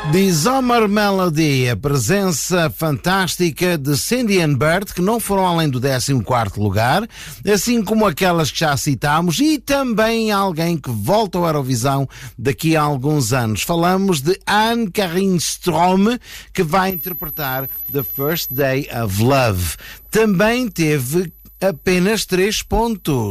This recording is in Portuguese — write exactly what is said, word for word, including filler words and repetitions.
The Summer Melody, a presença fantástica de Cindy and Bert, que não foram além do décimo quarto lugar, assim como aquelas que já citámos, e também alguém que volta ao Eurovisão daqui a alguns anos. Falamos de Anne-Karin Strohm, que vai interpretar The First Day of Love. Também teve apenas três pontos.